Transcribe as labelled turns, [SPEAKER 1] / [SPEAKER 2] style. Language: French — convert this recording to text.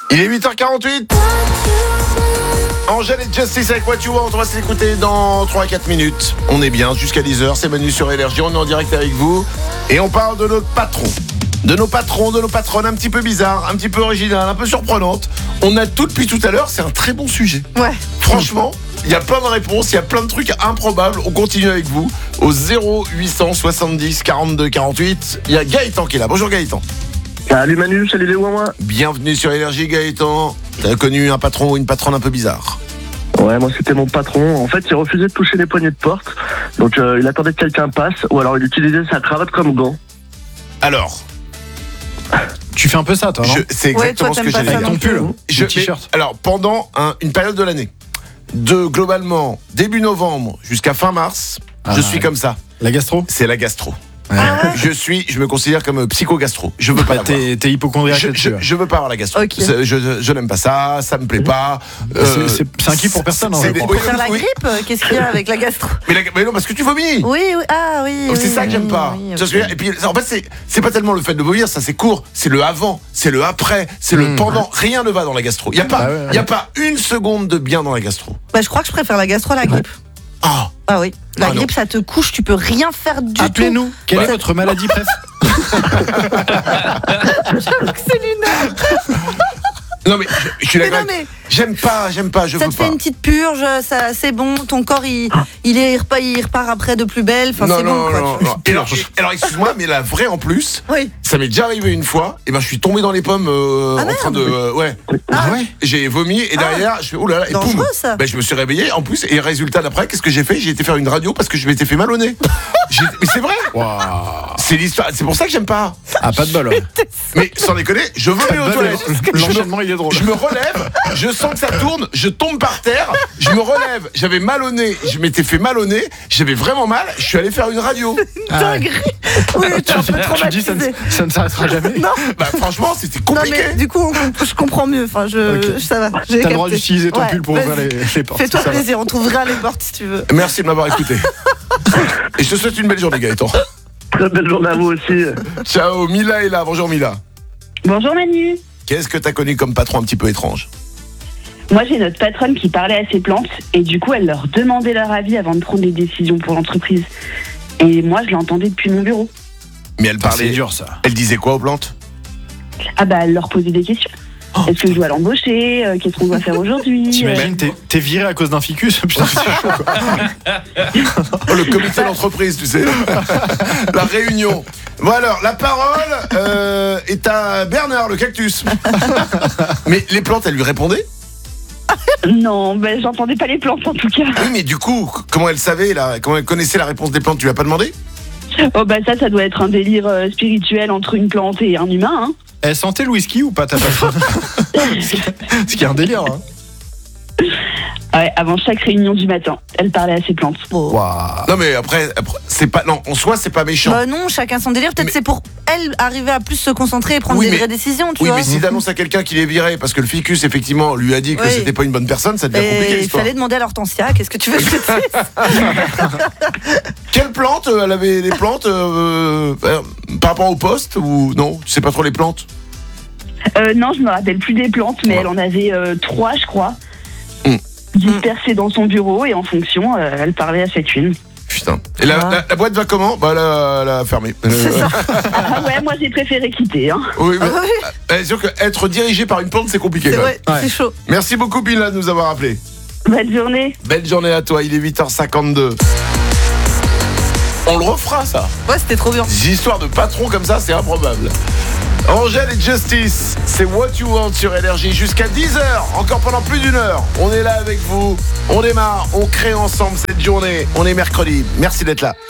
[SPEAKER 1] Il est 8h48. Angèle et Justice avec What You Want. On va s'écouter dans 3-4 minutes. On est bien jusqu'à 10h. C'est Manu sur Énergie. On est en direct avec vous. Et on parle de notre patron. De nos patrons, de nos patronnes un petit peu bizarres, un petit peu originales, un peu surprenantes. On a tout depuis tout à l'heure. C'est un très bon sujet.
[SPEAKER 2] Ouais.
[SPEAKER 1] Franchement, il y a plein de réponses. Il y a plein de trucs improbables. On continue avec vous au 0870 42 48. Il y a Gaëtan qui est là. Bonjour Gaëtan.
[SPEAKER 3] Salut Manu, salut les ouin-ouin.
[SPEAKER 1] Bienvenue sur Énergie Gaëtan. T'as connu un patron ou une patronne un peu bizarre?
[SPEAKER 3] Ouais, moi c'était mon patron. En fait, il refusait de toucher les poignées de porte. Donc il attendait que quelqu'un passe. Ou alors il utilisait sa cravate comme gant.
[SPEAKER 1] Alors,
[SPEAKER 4] tu fais un peu ça, toi, non?
[SPEAKER 1] c'est exactement
[SPEAKER 2] toi,
[SPEAKER 1] ce que
[SPEAKER 2] t'aimes pas
[SPEAKER 1] j'allais
[SPEAKER 2] ça
[SPEAKER 1] dire.
[SPEAKER 4] Avec ton pull, le t-shirt.
[SPEAKER 1] Alors, pendant une période de l'année, de globalement début novembre jusqu'à fin mars, je suis comme ça.
[SPEAKER 4] La gastro?
[SPEAKER 1] C'est la gastro.
[SPEAKER 4] Ouais.
[SPEAKER 1] Je me considère comme psycho-gastro. Je veux pas l'avoir.
[SPEAKER 4] T'es hypocondriaque là-dessus.
[SPEAKER 1] Je veux pas avoir la gastro.
[SPEAKER 2] Ok.
[SPEAKER 1] Je n'aime pas ça, ça me plaît pas.
[SPEAKER 4] C'est un kiff pour personne.
[SPEAKER 1] c'est
[SPEAKER 4] je
[SPEAKER 1] des-
[SPEAKER 4] crois.
[SPEAKER 2] Pour faire la grippe, qu'est-ce qu'il y a avec la gastro?
[SPEAKER 1] Mais non, parce que tu vomis.
[SPEAKER 2] Oui, ah oui.
[SPEAKER 1] Donc c'est
[SPEAKER 2] oui,
[SPEAKER 1] ça que j'aime
[SPEAKER 2] oui,
[SPEAKER 1] pas.
[SPEAKER 2] oui,
[SPEAKER 1] Tu vois ce que je veux dire. Et puis en fait c'est pas tellement le fait de vomir, ça c'est court, c'est le avant, c'est le après, c'est le pendant. Rien ne va dans la gastro. Il y a pas une seconde de bien dans la gastro.
[SPEAKER 2] Bah, je crois que je préfère la gastro à la grippe.
[SPEAKER 1] Ah,
[SPEAKER 2] Ah oui. La
[SPEAKER 1] Ah non.
[SPEAKER 2] grippe, ça te couche, tu peux rien faire du tout.
[SPEAKER 4] Appelez-nous. Quelle est
[SPEAKER 1] Ouais.
[SPEAKER 4] votre maladie préf?
[SPEAKER 2] C'est lunaire.
[SPEAKER 1] non mais je suis
[SPEAKER 2] Mais
[SPEAKER 1] d'accord.
[SPEAKER 2] non, mais
[SPEAKER 1] J'aime pas, je
[SPEAKER 2] ça
[SPEAKER 1] veux
[SPEAKER 2] te fait
[SPEAKER 1] pas.
[SPEAKER 2] une petite purge, ça, c'est bon. Ton corps, il repart après de plus belle. Enfin, c'est bon, quoi.
[SPEAKER 1] non. Et alors excuse-moi, mais la vraie en plus,
[SPEAKER 2] Oui.
[SPEAKER 1] ça m'est déjà arrivé une fois. Et ben je suis tombé dans les pommes en train de ouais.
[SPEAKER 4] Ah ouais?
[SPEAKER 1] J'ai vomi et derrière je fais oh là là et
[SPEAKER 2] Dangereux,
[SPEAKER 1] poum.
[SPEAKER 2] ça.
[SPEAKER 1] Ben je me suis réveillé en plus et résultat d'après qu'est-ce que j'ai fait? J'ai été faire une radio parce que je m'étais fait mal au nez. Mais c'est vrai.
[SPEAKER 4] Waouh.
[SPEAKER 1] C'est l'histoire. C'est pour ça que j'aime pas.
[SPEAKER 4] Ah, pas de bol. Ouais.
[SPEAKER 1] Mais sans déconner, je vomis aux toilettes.
[SPEAKER 4] L'enchaînement, il est drôle.
[SPEAKER 1] Je me relève, je sens que ça tourne, je tombe par terre, je me relève, j'avais mal au nez, je m'étais fait mal au nez, j'avais vraiment mal, je suis allé faire une radio.
[SPEAKER 4] Ah ouais.
[SPEAKER 2] Dinguerie. Oui, t'es un peu
[SPEAKER 4] Tu dis
[SPEAKER 2] traumatisé.
[SPEAKER 4] ça ne s'arrêtera jamais.
[SPEAKER 2] Non,
[SPEAKER 1] Bah franchement, c'était
[SPEAKER 2] non,
[SPEAKER 1] compliqué.
[SPEAKER 2] mais du coup, je comprends mieux. Enfin,
[SPEAKER 4] Ok.
[SPEAKER 2] ça va. J'ai
[SPEAKER 4] T'as le droit
[SPEAKER 2] capté.
[SPEAKER 4] d'utiliser ton
[SPEAKER 2] Ouais,
[SPEAKER 4] pull pour
[SPEAKER 2] vas-y.
[SPEAKER 4] ouvrir les portes.
[SPEAKER 2] Fais-toi
[SPEAKER 4] Ça va.
[SPEAKER 2] plaisir, on t'ouvrira les portes si tu veux.
[SPEAKER 1] Merci de m'avoir écouté. Et je te souhaite une belle journée Gaëtan.
[SPEAKER 3] Très belle journée à vous aussi.
[SPEAKER 1] Ciao, Mila est là. Bonjour Mila.
[SPEAKER 5] Bonjour Manu.
[SPEAKER 1] Qu'est-ce que t'as connu comme patron un petit peu étrange?
[SPEAKER 5] Moi j'ai notre patronne qui parlait à ses plantes et du coup elle leur demandait leur avis avant de prendre des décisions pour l'entreprise. Et moi je l'entendais depuis mon bureau.
[SPEAKER 1] Mais elle
[SPEAKER 4] Putain,
[SPEAKER 1] parlait.
[SPEAKER 4] C'est dur ça.
[SPEAKER 1] Elle disait quoi aux plantes?
[SPEAKER 5] Ah bah elle leur posait des questions. Est-ce que je dois l'embaucher? Qu'est-ce qu'on doit faire aujourd'hui?
[SPEAKER 4] T'imagines, t'es viré à cause d'un ficus? Putain, c'est chaud quoi.
[SPEAKER 1] Oh, le comité d'entreprise, tu sais. La réunion. Bon alors, la parole est à Bernard, le cactus. Mais les plantes, elles lui répondaient?
[SPEAKER 5] Non, bah j'entendais pas les plantes en tout cas.
[SPEAKER 1] Oui, mais du coup, comment elle savait, comment elle connaissait la réponse des plantes? Tu lui as pas demandé?
[SPEAKER 5] Oh bah ça doit être un délire spirituel entre une plante et un humain. Hein.
[SPEAKER 4] Elle sentait le whisky ou pas ta patronne? Ce qui est un délire. Hein.
[SPEAKER 5] Ouais, avant chaque réunion du matin, elle parlait à ses plantes.
[SPEAKER 4] Waouh.
[SPEAKER 1] Non, mais après c'est pas. Non, en soi, c'est pas méchant.
[SPEAKER 2] Bah non, chacun son délire. Peut-être
[SPEAKER 1] Mais-
[SPEAKER 2] c'est pour elle arriver à plus se concentrer et prendre
[SPEAKER 1] Oui,
[SPEAKER 2] des
[SPEAKER 1] mais-
[SPEAKER 2] vraies décisions, tu
[SPEAKER 1] Oui,
[SPEAKER 2] vois.
[SPEAKER 1] mais si t'annonces à quelqu'un qu'il est viré parce que le ficus, effectivement, lui a dit que
[SPEAKER 2] Oui.
[SPEAKER 1] c'était pas une bonne personne, ça devient compliqué
[SPEAKER 2] Et il
[SPEAKER 1] l'histoire.
[SPEAKER 2] fallait demander à l'hortensia, qu'est-ce que tu veux que je te dise?
[SPEAKER 1] Quelle plante elle avait les plantes par rapport au poste ou non? Tu sais pas trop les plantes?
[SPEAKER 5] Non, je me rappelle plus des plantes, mais
[SPEAKER 1] Ouais.
[SPEAKER 5] elle en avait 3, je crois.
[SPEAKER 1] Mm.
[SPEAKER 5] Dispersées dans son bureau et en fonction, elle parlait à chacune.
[SPEAKER 1] Putain. Et la boîte va comment? Bah, elle a fermé.
[SPEAKER 2] C'est ça.
[SPEAKER 5] Ah ouais, moi j'ai préféré quitter. Hein.
[SPEAKER 1] Oui, mais,
[SPEAKER 2] Ah oui.
[SPEAKER 1] c'est sûr qu'être dirigé par une plante, c'est compliqué.
[SPEAKER 2] C'est
[SPEAKER 1] quand
[SPEAKER 2] vrai,
[SPEAKER 4] Ouais.
[SPEAKER 2] c'est chaud.
[SPEAKER 1] Merci beaucoup, Pila, de nous avoir appelé.
[SPEAKER 5] Bonne journée.
[SPEAKER 1] Belle journée à toi, il est 8h52. On le refera, ça.
[SPEAKER 2] Ouais, c'était trop bien.
[SPEAKER 1] Des histoires de patrons comme ça, c'est improbable. Angèle et Justice, c'est What You Want sur Énergie jusqu'à 10h, encore pendant plus d'une heure. On est là avec vous, on démarre, on crée ensemble cette journée. On est mercredi. Merci d'être là.